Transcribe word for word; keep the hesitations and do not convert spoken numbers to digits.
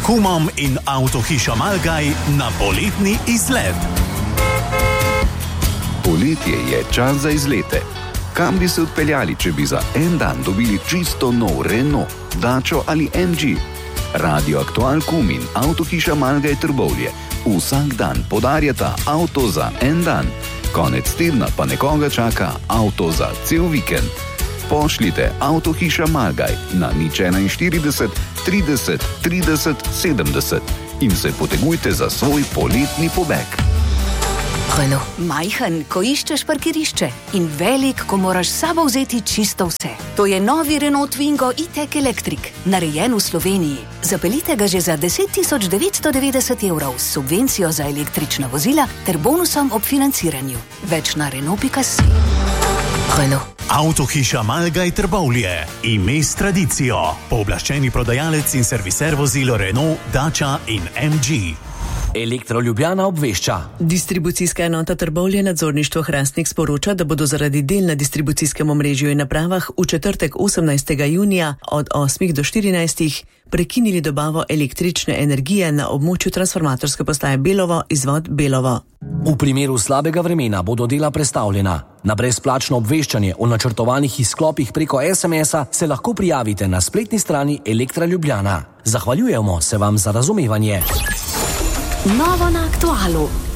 kumom in Avtohiša Malgaj na poletni izlet. Poletje je čas za izlete. Kam bi se odpeljali, če bi za en dan dobili čisto nov Renault, Dačo ali em dži? Radio Aktual Kum in Avtohiša Malgaj Trbovlje vsak dan podarjata avto za en dan. Konec tedna pa nekoga čaka avto za cel vikend. Pošljite Avtohiša Malgaj na nič štirideset trideset trideset sedemdeset in se potegujte za svoj poletni pobeg. Renault. Majhen, ko iščeš parkirišče in velik, ko moraš s sabo vzeti čisto vse. To je novi Renault Twingo e-tech Electric, narejen v Sloveniji. Zapeljite ga že za deset tisoč devetsto devetdeset evrov s subvencijo za električna vozila ter bonusom ob financiranju. Več na renault pika si. Renault. Avtohiša Malgaj Trbovlje. Ime s tradicijo. Pooblaščeni prodajalec in serviser vozilo Renault, Dača in em dži. Elektro Ljubljana obvešča. Distribucijska enota Trbovlje nadzorništvo Hrastnik sporoča, da bodo zaradi del na distribucijskem omrežju in napravah v četrtek osemnajstega junija od osmih do štirinajstih prekinili dobavo električne energije na območju transformatorske postaje Belovo, izvod Belovo. V primeru slabega vremena bodo dela prestavljena. Na brezplačno obveščanje o načrtovanih izklopih preko es em es-a se lahko prijavite na spletni strani Elektra Ljubljana. Zahvaljujemo se vam za razumevanje. Novo na Aktualu.